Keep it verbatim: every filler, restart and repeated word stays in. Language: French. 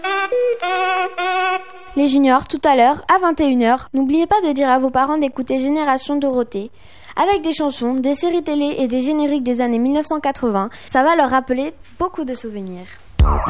Les juniors, tout à l'heure, à vingt et une heures, n'oubliez pas de dire à vos parents d'écouter Génération Dorothée. Avec des chansons, des séries télé et des génériques des années mille neuf cent quatre-vingts, ça va leur rappeler beaucoup de souvenirs.